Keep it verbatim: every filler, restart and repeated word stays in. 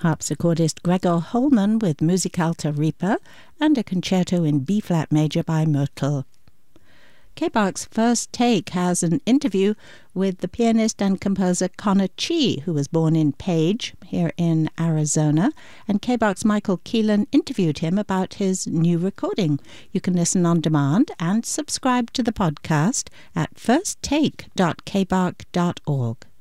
harpsichordist Gregor Holman with Musikalta Ripa and a concerto in B-flat major by Myrtle. K-Bach's First Take has an interview with the pianist and composer Connor Chee, who was born in Page, here in Arizona, and K-Bach's Michael Keelan interviewed him about his new recording. You can listen on demand and subscribe to the podcast at first take dot k bach dot org.